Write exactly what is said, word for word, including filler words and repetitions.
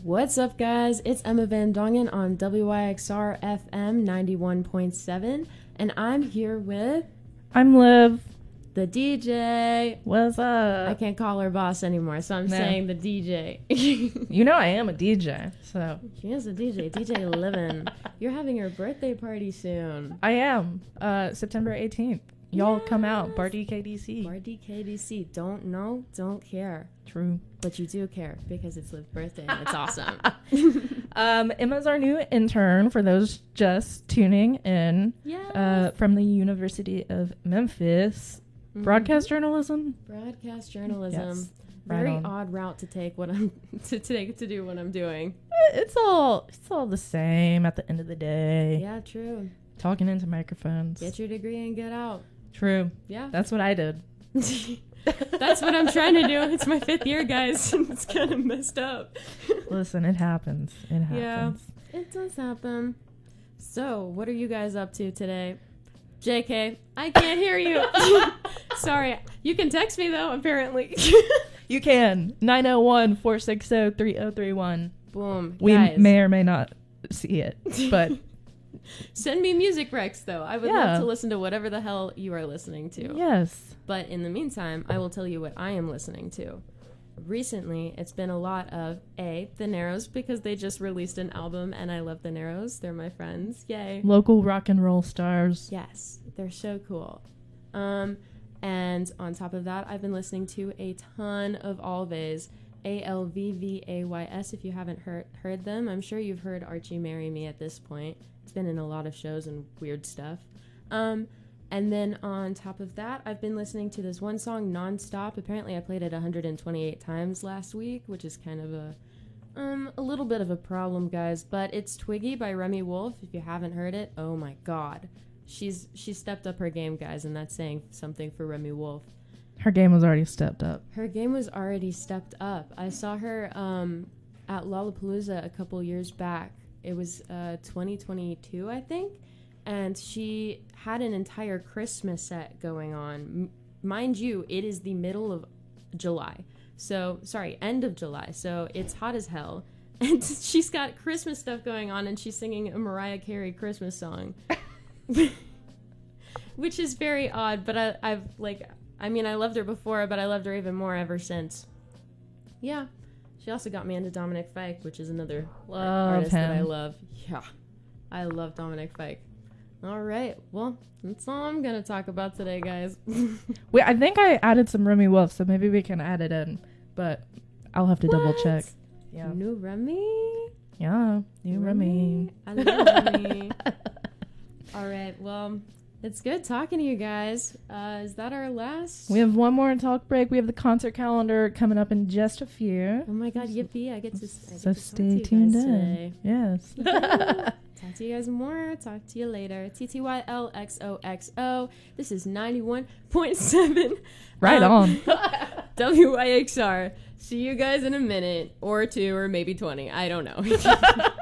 What's up, guys? It's Emma Van Dongen on W Y X R F M ninety-one point seven, and I'm here with I'm Liv. the D J. What's up? I can't call her boss anymore, so I'm No. saying the D J. You know I am a D J, so She is a D J. D J Livin. You're having your birthday party soon. I am. Uh, September eighteenth. Y'all Yes. come out. Bar D K D C. Bar D K D C. Don't know, don't care. True. But you do care because it's Liv's birthday and it's awesome. Um, Emma's our new intern for those just tuning in. Yes. Uh, from the University of Memphis. Mhm. Broadcast journalism. Broadcast journalism. Yes. Right Very on. odd route to take what I'm to take to do what I'm doing. It's all it's all the same at the end of the day. Yeah, true. Talking into microphones. Get your degree and get out. True. Yeah. That's what I did. That's what I'm trying to do. It's my fifth year, guys. It's kind of messed up. Listen, it happens. It Yeah. happens. It does happen. So, what are you guys up to today? J K, I can't hear you. Sorry. You can text me, though, apparently. You can. nine oh one, four six zero, three oh three one. Boom. We guys, may or may not see it, but send me music recs, though. I would Yeah. love to listen to whatever the hell you are listening to. yes. But in the meantime, I will tell you what I am listening to. Recently, it's been a lot of A, The Narrows, because they just released an album, and I love The Narrows. They're my friends. Yay. Local rock and roll stars. Yes, they're so cool. Um, and on top of that, I've been listening to a ton of Alvays, A L V V A Y S, if you haven't heard, heard them. I'm sure you've heard Archie Marry Me at this point. It's been in a lot of shows and weird stuff. Um, and then on top of that, I've been listening to this one song nonstop. Apparently, I played it one hundred twenty-eight times last week, which is kind of a um a little bit of a problem, guys. But it's Twiggy by Remy Wolf. If you haven't heard it, oh my god, she's she stepped up her game, guys, and that's saying something for Remy Wolf. Her game was already stepped up. Her game was already stepped up. I saw her um at Lollapalooza a couple years back. It was uh twenty twenty-two, I think. And she had an entire Christmas set going on. M- mind you, it is the middle of July. So, sorry, end of July. So it's hot as hell. And she's got Christmas stuff going on, and she's singing a Mariah Carey Christmas song. Which is very odd, but I, I've, like, I mean, I loved her before, but I loved her even more ever since. Yeah. She also got me into Dominic Fike, which is another Love artist that I him. love. Yeah. I love Dominic Fike. All right. Well, that's all I'm going to talk about today, guys. Wait, I think I added some Remy Wolf, so maybe we can add it in, but I'll have to double What? check. Yeah. New Remy? Yeah. New Remy. I love Remy. All right. Well, it's good talking to you guys. Uh, is that our last? We have one more talk break. We have the concert calendar coming up in just a few. Oh my God, yippee. I get to, I get So to stay talk to tuned you guys in. today. Yes. Talk to you guys more. Talk to you later. T T Y L X O X O. This is ninety-one point seven. Right Um, on. W Y X R. See you guys in a minute or two or maybe twenty. I don't know.